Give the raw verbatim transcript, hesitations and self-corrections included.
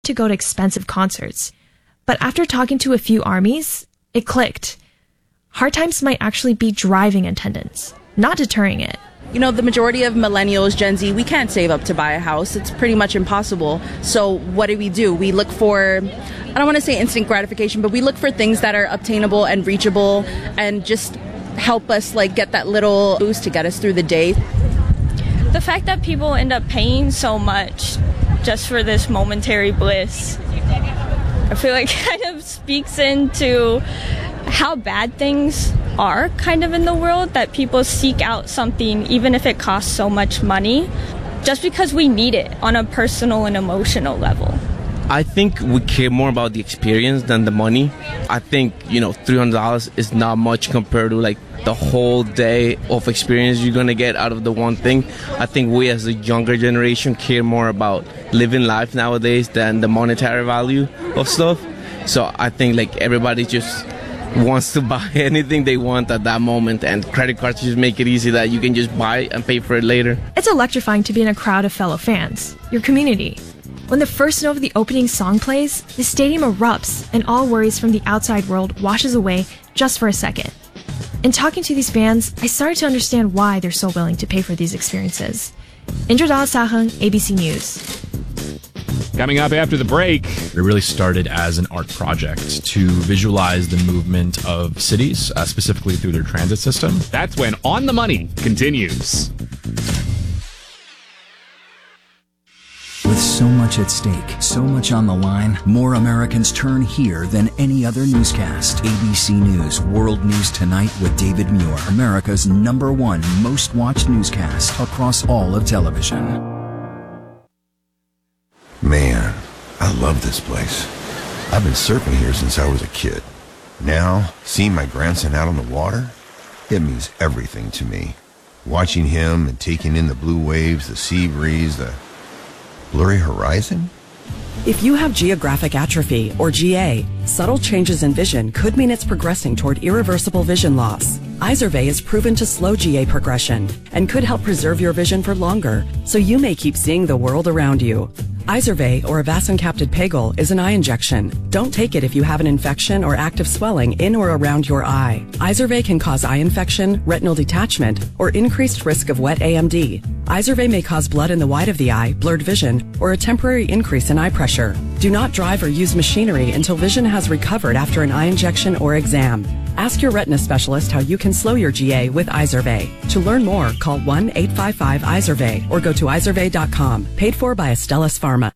to go to expensive concerts. But after talking to a few armies, it clicked. Hard times might actually be driving attendance, not deterring it. You know, the majority of millennials, Gen Z, we can't save up to buy a house. It's pretty much impossible. So what do we do? We look for, I don't want to say instant gratification, but we look for things that are obtainable and reachable and just help us like get that little boost to get us through the day. The fact that people end up paying so much just for this momentary bliss, I feel like kind of speaks into how bad things are kind of in the world, that people seek out something even if it costs so much money just because we need it on a personal and emotional level. I think we care more about the experience than the money. I think, you know, three hundred dollars is not much compared to like the whole day of experience you're going to get out of the one thing. I think we as a younger generation care more about living life nowadays than the monetary value of stuff. So I think like everybody just wants to buy anything they want at that moment, and credit cards just make it easy that you can just buy and pay for it later. It's electrifying to be in a crowd of fellow fans, your community. When the first note of the opening song plays, the stadium erupts and all worries from the outside world washes away just for a second. In talking to these fans, I started to understand why they're so willing to pay for these experiences. Indra Sahang, A B C News. Coming up after the break. It really started as an art project to visualize the movement of cities, uh, specifically through their transit system. That's when On the Money continues. With so much at stake, so much on the line, more Americans turn here than any other newscast. A B C News World News Tonight with David Muir, America's number one most watched newscast across all of television. Man, I love this place. I've been surfing here since I was a kid. Now, seeing my grandson out on the water, it means everything to me. Watching him and taking in the blue waves, the sea breeze, the blurry horizon. If you have geographic atrophy, or G A, subtle changes in vision could mean it's progressing toward irreversible vision loss. Izervay is proven to slow G A progression and could help preserve your vision for longer, so you may keep seeing the world around you. Izervay, or avacincaptad pegol, is an eye injection. Don't take it if you have an infection or active swelling in or around your eye. Izervay can cause eye infection, retinal detachment, or increased risk of wet A M D. Izervay may cause blood in the white of the eye, blurred vision, or a temporary increase in eye pressure. Do not drive or use machinery until vision has recovered after an eye injection or exam. Ask your retina specialist how you can slow your G A with Izervay. To learn more, call one eight five five Izervay or go to izervay dot com. Paid for by Astellas Pharma.